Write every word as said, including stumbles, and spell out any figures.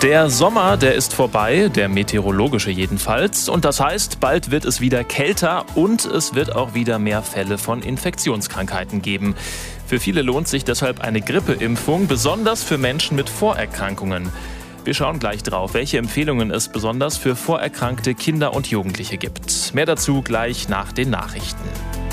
Der Sommer, der ist vorbei, der meteorologische jedenfalls. Und das heißt, bald wird es wieder kälter und es wird auch wieder mehr Fälle von Infektionskrankheiten geben. Für viele lohnt sich deshalb eine Grippeimpfung, besonders für Menschen mit Vorerkrankungen. Wir schauen gleich drauf, welche Empfehlungen es besonders für vorerkrankte Kinder und Jugendliche gibt. Mehr dazu gleich nach den Nachrichten.